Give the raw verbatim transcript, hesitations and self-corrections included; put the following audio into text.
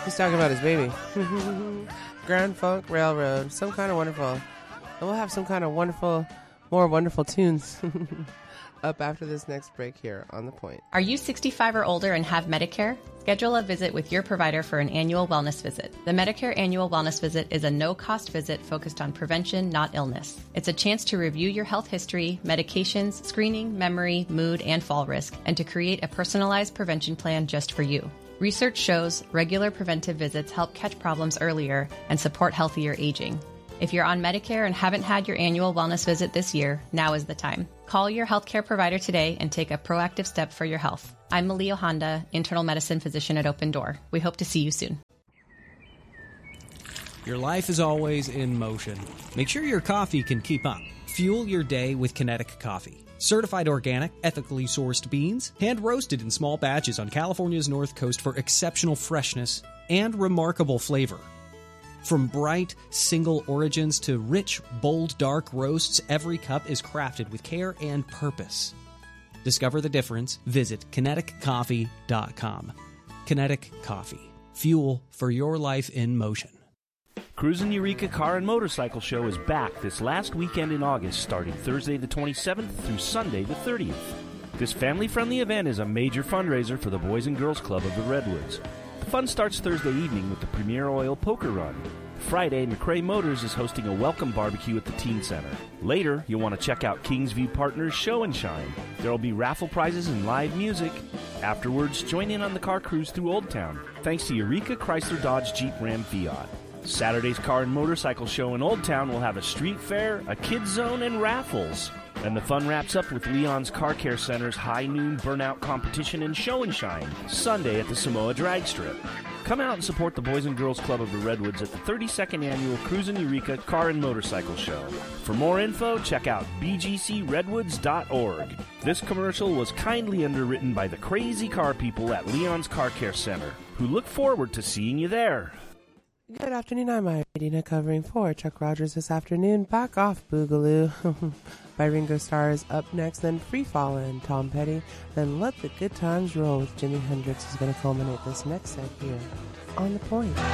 He's talking about his baby. Grand Funk Railroad. Some kind of wonderful. And we'll have some kind of wonderful, more wonderful tunes up after this next break here on The Point. Are you sixty-five or older and have Medicare? Schedule a visit with your provider for an annual wellness visit. The Medicare Annual Wellness Visit is a no-cost visit focused on prevention, not illness. It's a chance to review your health history, medications, screening, memory, mood, and fall risk, and to create a personalized prevention plan just for you. Research shows regular preventive visits help catch problems earlier and support healthier aging. If you're on Medicare and haven't had your annual wellness visit this year, now is the time. Call your healthcare provider today and take a proactive step for your health. I'm Malia Honda, internal medicine physician at Open Door. We hope to see you soon. Your life is always in motion. Make sure your coffee can keep up. Fuel your day with Kinetic Coffee. Certified organic, ethically sourced beans, hand-roasted in small batches on California's North Coast for exceptional freshness and remarkable flavor. From bright, single origins to rich, bold, dark roasts, every cup is crafted with care and purpose. Discover the difference. Visit kinetic coffee dot com. Kinetic Coffee. Fuel for your life in motion. Cruisin' Eureka Car and Motorcycle Show is back this last weekend in August, starting Thursday the twenty-seventh through Sunday the thirtieth. This family-friendly event is a major fundraiser for the Boys and Girls Club of the Redwoods. The fun starts Thursday evening with the Premier Oil Poker Run. Friday, McRae Motors is hosting a welcome barbecue at the Teen Center. Later, you'll want to check out Kingsview Partners Show and Shine. There will be raffle prizes and live music. Afterwards, join in on the car cruise through Old Town, thanks to Eureka Chrysler Dodge Jeep Ram Fiat. Saturday's Car and Motorcycle Show in Old Town will have a street fair, a kids zone, and raffles. And the fun wraps up with Leon's Car Care Center's High Noon Burnout Competition and Show and Shine, Sunday at the Samoa Drag Strip. Come out and support the Boys and Girls Club of the Redwoods at the thirty-second Annual Cruisin' Eureka Car and Motorcycle Show. For more info, check out b g c redwoods dot org. This commercial was kindly underwritten by the crazy car people at Leon's Car Care Center, who look forward to seeing you there. Good afternoon, I'm Irina covering for Chuck Rogers this afternoon. Back Off Boogaloo by Ringo Starr is up next, then Free Fallin', Tom Petty, then Let the Good Times Roll with Jimi Hendrix is going to culminate this next set here on The Point.